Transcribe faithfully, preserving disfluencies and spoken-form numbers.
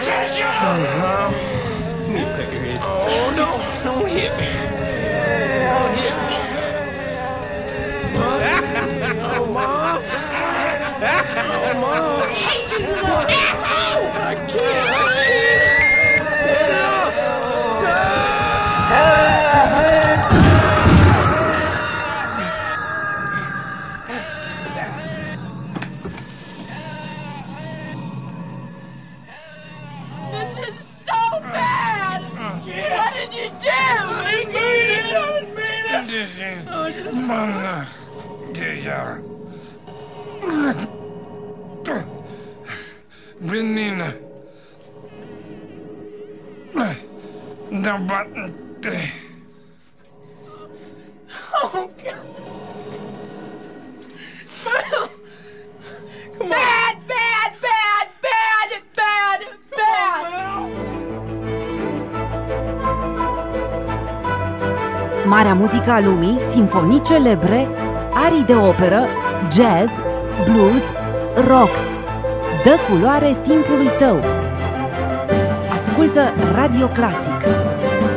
Oh, no, don't hit me. Don't hit me. Oh, Mom. Oh, Mom. I hate you, you little asshole! I can't. I can't. Get up. This is so bad! What did you do? I didn't mean it. I didn't mean it. Benina. Da button. Oh, God. Come on. Bad, bad, bad, bad, bad, bad! Marea muzică a lumii, simfonii celebre, arii de operă, jazz, blues, rock. Dă culoare timpului tău. Ascultă Radio Clasic.